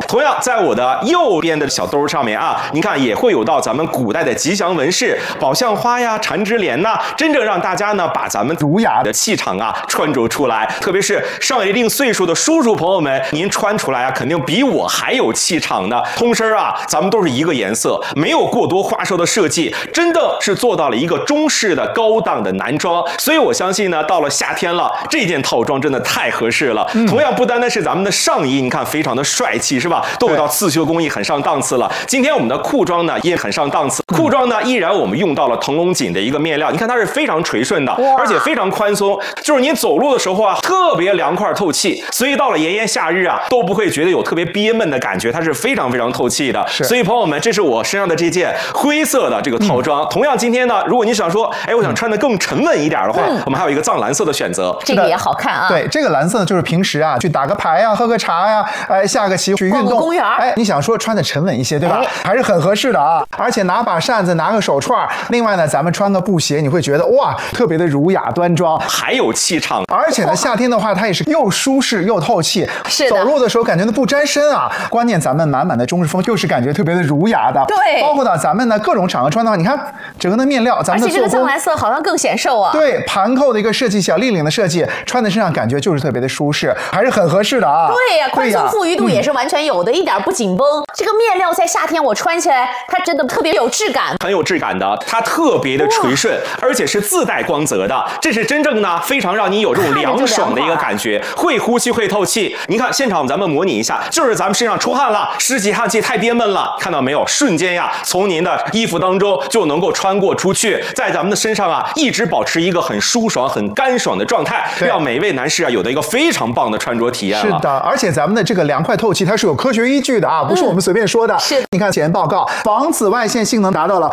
同样，在我的右边的小兜上面啊，您看也会有到咱们古代的吉祥纹饰，宝相花呀、缠枝莲呐，真正让大家呢把咱们儒雅的气场啊穿着出来。特别是上一定岁数的叔叔朋友们，您穿出来啊，肯定比我还有气场呢。通身啊，咱们都是一个颜色，没有过多花哨的设计，真的是做到了一个中式的高档的男装。所以我相信呢，到了夏天了，这件套装真的太合适了。同样不单单是咱们的上衣，你看非常的帅气，是吧？都有到刺绣工艺，很上档次了。今天我们的裤装呢也很上档次，裤装呢依然我们用到了腾龙锦的一个面料，你看它是非常垂顺的，而且非常宽松，就是您走路的时候啊，特别凉快透气。所以到了炎炎夏日啊，都不会觉得有特别憋闷的感觉，它是非常非常透气的。所以朋友们，这是我身上的这件灰色的这个套装。同样今天呢，如果你想说，哎，我想穿得更沉稳一点的话，我们还有一个藏蓝色的选择， 这个也好看啊。 对，这个蓝色就是平时啊去打个牌呀、喝个茶呀、下个棋去运动， 公园， 你想说穿的沉稳一些，对吧？还是很合适的啊。而且拿把扇子，拿个手串，另外呢，咱们穿个布鞋，你会觉得哇，特别的儒雅端庄， 还有气场。 而且呢，夏天的话，它也是又舒适又透气， 是的， 走路的时候感觉不沾身啊。关键咱们满满的中式风，就是感觉特别的儒雅的。 对， 包括到咱们呢各种场合穿的话，你看整个的面料，咱们的而且这个藏蓝色好像更显瘦啊。 对，盘扣的一个设计，小立领的设计，穿在身上感觉就是特别的舒适，还是很合适的啊。 对呀，宽松富裕度也是完全有的，一点不紧绷。这个面料在夏天我穿起来，它真的特别有质感， 很有质感的，它特别的垂顺，而且是自带光泽的，这是真正呢非常让你有这种凉爽的一个感觉，会呼吸会透气。您看现场咱们模拟一下，就是咱们身上出汗了，湿气汗气太憋闷了，看到没有？瞬间呀，从您的衣服当中就能够穿过出去，在咱们的身上啊一直保持一个很舒爽、很干爽的状态，让每位男士啊有的一个非常棒的穿着体验了。 是的，而且咱们的这个凉快透气，它是有科学依据的啊，不是我们随便说的。 是， 你看前报告，防紫外线性能达到了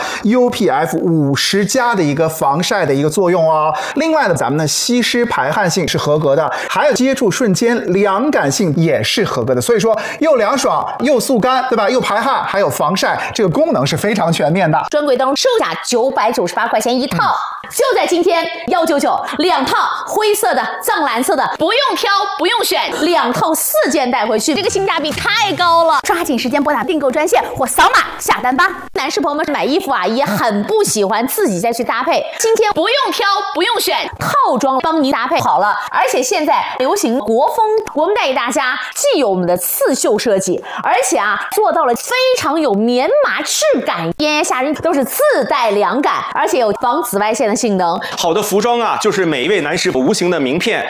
UPF50+的一个防晒的一个作用哦。另外呢，咱们的吸湿排汗性是合格的，还有接触瞬间凉感性也是合格的。所以说又凉爽又速干，对吧？又排汗，还有防晒，这个功能是非常全面的。 专柜当中售价998块钱一套，就在今天199，2套灰色的、藏蓝色的，不用挑，不用选，2套4件带回去，这个性价比太高了！抓紧时间拨打订购专线或扫码下单吧。男士朋友们买衣服啊，也很不喜欢自己再去搭配，今天不用挑，不用选，套装帮您搭配好了。而且现在流行国风，我们带给大家既有我们的刺绣设计，而且啊做到了非常有棉麻质感，炎炎夏日都是自带凉感，而且有防紫外线的性能。 好的服装啊，就是每一位男士无形的名片。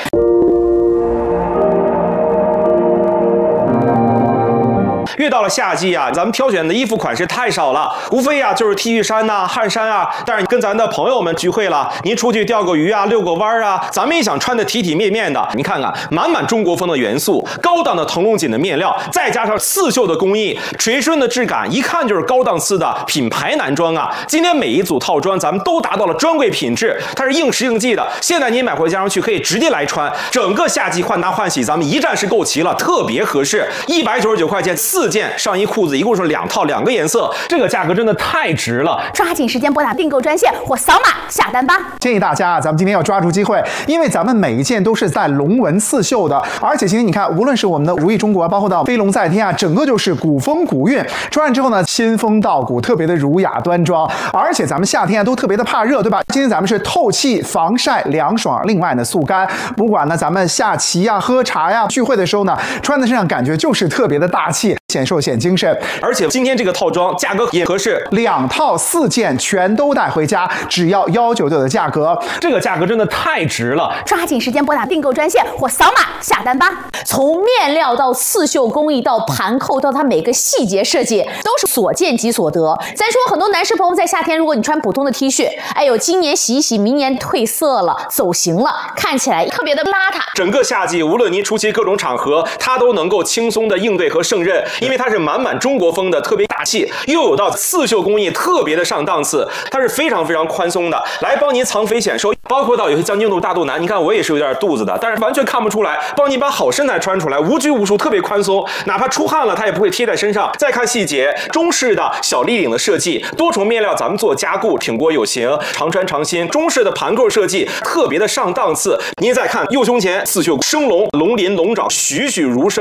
越到了夏季啊，咱们挑选的衣服款式太少了，无非啊就是 T 恤衫呐、汗衫啊。但是跟咱的朋友们聚会了，您出去钓个鱼啊、遛个弯啊，咱们也想穿得体体面面的。你看看，满满中国风的元素，高档的腾龙锦的面料，再加上刺绣的工艺，垂顺的质感，一看就是高档次的品牌男装啊。今天每一组套装咱们都达到了专柜品质，它是应时应季的。现在您买回家上去可以直接来穿，整个夏季换搭换洗咱们一站式购齐了，特别合适。199块钱4件上衣裤子，一共是2套2个颜色，这个价格真的太值了！ 抓紧时间拨打订购专线或扫码下单吧。 建议大家啊，咱们今天要抓住机会，因为咱们每一件都是带龙纹刺绣的，而且今天你看，无论是我们的如意中国，包括到飞龙在天啊，整个就是古风古韵，穿上之后呢，仙风道骨，特别的儒雅端庄。而且咱们夏天啊都特别的怕热，对吧？今天咱们是透气、防晒、凉爽，另外呢速干。不管呢咱们下棋呀、喝茶呀、聚会的时候呢，穿在身上感觉就是特别的大气。显瘦显精神， 而且今天这个套装价格也合适 ，2套4件全都带回家，只要199的价格， 这个价格真的太值了！ 抓紧时间拨打订购专线或扫码下单吧。从面料到刺绣工艺到盘扣到它每个细节设计，都是所见即所得。咱说很多男士朋友在夏天，如果你穿普通的 T 恤，哎呦，今年洗一洗，明年褪色了、走形了，看起来特别的邋遢。 整个夏季，无论您出席各种场合，它都能够轻松的应对和胜任。因为它是满满中国风的，特别大气，又有到刺绣工艺，特别的上档次，它是非常非常宽松的，来帮您藏肥显瘦。包括到有些将经肚、大肚腩，你看我也是有点肚子的，但是完全看不出来，帮你把好身材穿出来，无拘无束，特别宽松，哪怕出汗了，它也不会贴在身上。再看细节，中式的小立领的设计，多重面料咱们做加固，挺过有型，常穿常新。中式的盘扣设计，特别的上档次。您再看右胸前刺绣生龙、龙鳞、龙爪，栩栩如生。